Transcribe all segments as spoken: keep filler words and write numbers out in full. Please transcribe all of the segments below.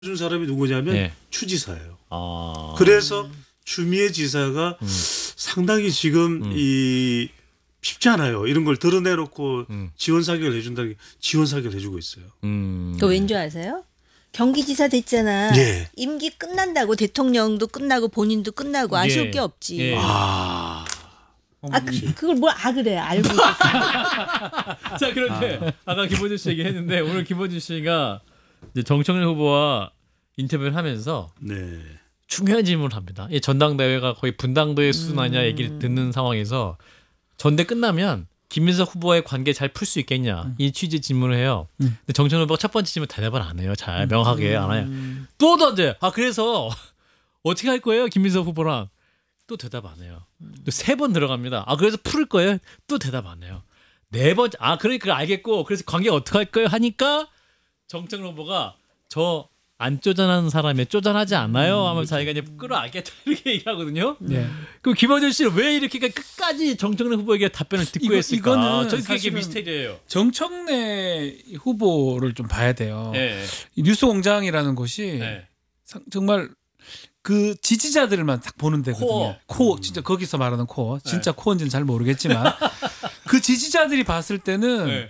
준 사람이 누구냐면 예. 추지사예요. 아. 그래서 추미애 지사가 음. 상당히 지금 음. 이 쉽지 않아요. 이런 걸 드러내놓고 음. 지원 사격을 해준다는 게 지원 사격을 해주고 있어요. 음. 그 왠 줄 아세요? 경기지사 됐잖아. 예. 임기 끝난다고 대통령도 끝나고 본인도 끝나고 아쉬울 예. 게 없지. 예. 아, 아 그, 그걸 뭘 아 그래 알고 있었어. 자 그런데 아. 까 김원준 씨 얘기했는데 오늘 김원준 씨가 이제 정청래 후보와 인터뷰를 하면서 네. 중요한 질문을 합니다. 이 전당대회가 거의 분당도의 수준 아니냐 얘기를 듣는 상황에서 전대 끝나면 김민석 후보와의 관계 잘 풀 수 있겠냐 음. 이 취지 질문을 해요. 음. 근데 정청래 후보가 첫 번째 질문 대답을 안 해요. 잘 명확하게 안 해요. 또 던져요. 아 그래서 어떻게 할 거예요? 김민석 후보랑 또 대답 안 해요. 또 세 번 들어갑니다. 아 그래서 풀을 거예요? 또 대답 안 해요. 네 번째 아 그러니까 알겠고 그래서 관계 어떻게 할 거예요? 하니까 정청래 후보가 저 안 쪼잔한 사람이 쪼잔하지 않아요? 하면 자기가 이제 끌어안겠다 이렇게 얘기하거든요. 네. 그럼 김원준 씨는 왜 이렇게 끝까지 정청래 후보에게 답변을 듣고 이거- 했을까? 이거는 저는 그게 사실은 미스테리예요. 정청래 후보를 좀 봐야 돼요. 예. 이 뉴스공장이라는 곳이 네. 상- 정말 그 지지자들만 딱 보는 데거든요. 코어. 코어, 진짜 거기서 말하는 코어. 진짜 코어인지는 잘 모르겠지만 그 지지자들이 봤을 때는 네.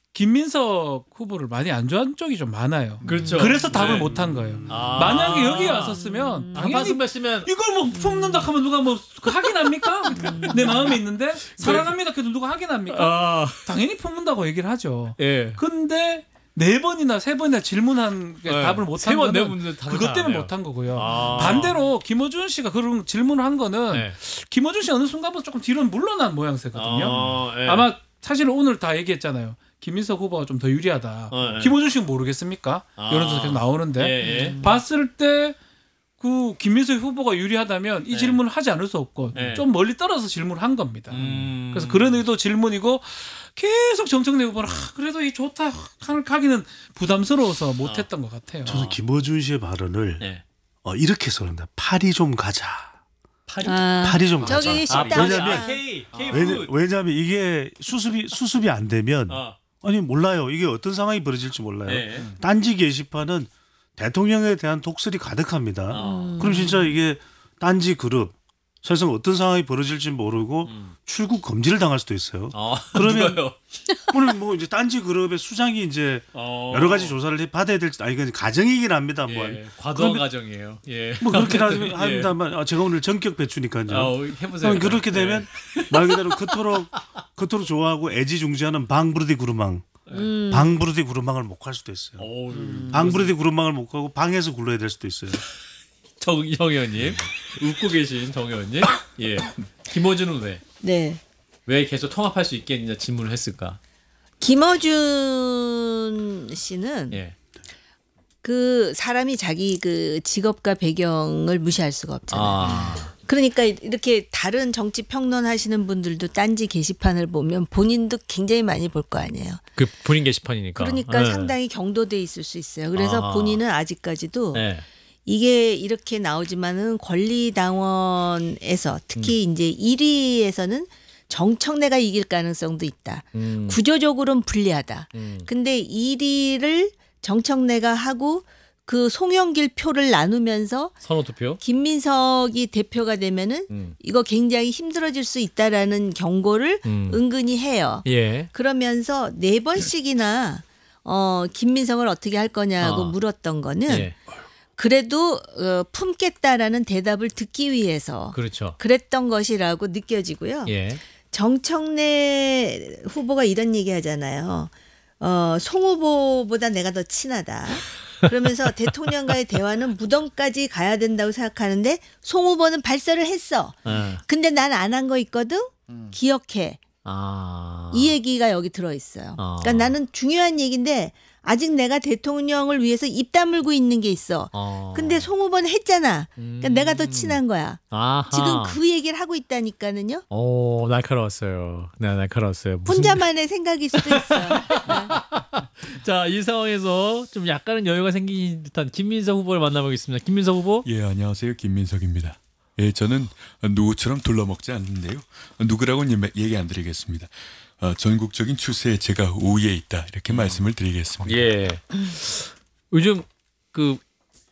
김민석 후보를 많이 안 좋아하는 쪽이 좀 많아요. 그렇죠. 그래서 답을 네. 못 한 거예요. 아. 만약에 여기 왔었으면 당연히 당연히 뺐으면 이걸 뭐 품는다 하면 누가 뭐 확인합니까? 내 마음에 있는데 사랑합니다. 그래도 누가 확인합니까? 아. 당연히 품는다고 얘기를 하죠. 예. 근데 네 번이나 세 번이나 질문한 게 네. 답을 못 세 한 번, 네 거는 번도 답을 그것 잘 때문에 안 해요. 못 한 거고요. 아. 반대로 김어준 씨가 그런 질문을 한 거는 네. 김어준 씨 어느 순간부터 조금 뒤로 물러난 모양새거든요. 아, 예. 아마 사실 오늘 다 얘기했잖아요. 김민석 후보가 좀 더 유리하다. 어, 예. 김어준 씨는 모르겠습니까? 아. 여론조사 계속 나오는데 예, 예. 봤을 때 그 김민석 후보가 유리하다면 이 네. 질문을 하지 않을 수 없고 네. 좀 멀리 떨어서 질문을 한 겁니다. 음. 그래서 그런 의도 질문이고 계속 정청래 후보는 아, 그래도 이 좋다 하는 가기는 부담스러워서 못했던 것 같아요. 저는 김어준 씨의 발언을 예. 어, 이렇게 써는다. 파리 좀 가자. 파리. 아, 파리 좀 가자. 저기 아, 식당. 왜냐면- 아, K K 왜냐, 푸드. 왜냐하면 이게 수습이 수습이 안 되면 아. 아니 몰라요. 이게 어떤 상황이 벌어질지 몰라요. 예. 딴지 게시판은 대통령에 대한 독설이 가득합니다. 아. 그럼 진짜 이게 딴지 그룹 사실상 어떤 상황이 벌어질지 모르고 음. 출국 금지를 당할 수도 있어요. 아, 그러면- 누가요? 오늘 뭐 이제 딴지 그룹의 수장이 이제 어. 여러 가지 조사를 해 받아야 될지 아 이건 가정이긴 합니다. 뭐, 예. 과도한 그러면- 가정이에요. 예. 뭐 그렇긴 어쨌든, 하지- 합니다만 아, 제가 오늘 전격 배추니까요. 예. 어, 해보세요. 그럼 그렇게 예. 되면 말 그대로 그토록 그토록 좋아하고 애지중지하는 방부르디 구르망, 음. 방부르디 구르망을 못 갈 수도 있어요. 어우, 방부르디 구르망을 못 가고 방에서 굴러야 될 수도 있어요. 정, 정 의원님 웃고 계신 정 의원님, 예, 김어준은 왜? 네. 왜 계속 통합할 수 있겠느냐 질문을 했을까? 김어준 씨는 예, 그 사람이 자기 그 직업과 배경을 무시할 수가 없잖아요. 아, 그러니까 이렇게 다른 정치 평론하시는 분들도 딴지 게시판을 보면 본인도 굉장히 많이 볼 거 아니에요. 그 본인 게시판이니까. 그러니까 예. 상당히 경도돼 있을 수 있어요. 그래서 아. 본인은 아직까지도 예, 이게 이렇게 나오지만은 권리당원에서 특히 음. 이제 일 위에서는 정청래가 이길 가능성도 있다. 음, 구조적으로는 불리하다. 음. 근데 일 위를 정청래가 하고 그 송영길 표를 나누면서 선호 투표. 김민석이 대표가 되면은 음. 이거 굉장히 힘들어질 수 있다라는 경고를 음. 은근히 해요. 예, 그러면서 네 번씩이나 어 김민석을 어떻게 할 거냐고 아. 물었던 거는 예, 그래도 어, 품겠다라는 대답을 듣기 위해서 그렇죠. 그랬던 것이라고 느껴지고요. 예, 정청래 후보가 이런 얘기 하잖아요. 어, 송 후보보다 내가 더 친하다. 그러면서 대통령과의 대화는 무덤까지 가야 된다고 생각하는데 송 후보는 발설을 했어. 예. 근데 난 안 한 거 있거든. 기억해. 아, 이 얘기가 여기 들어 있어요. 아. 그러니까 나는 중요한 얘기인데 아직 내가 대통령을 위해서 입 다물고 있는 게 있어. 어. 근데 송 후보는 했잖아. 그러니까 음. 내가 더 친한 거야. 아하. 지금 그 얘기를 하고 있다니까는요. 오, 날카로웠어요. 네, 날카로웠어요. 무슨- 혼자만의 생각일 수도 있어요. 자, 이 상황에서 좀 약간은 여유가 생긴 듯한 김민석 후보를 만나보겠습니다. 김민석 후보. 예, 안녕하세요. 김민석입니다. 예, 저는 누구처럼 둘러먹지 않는데요. 누구라고는 얘기 안 드리겠습니다. 어, 전국적인 추세에 제가 우위에 있다 이렇게 말씀을 드리겠습니다. 예. 요즘 그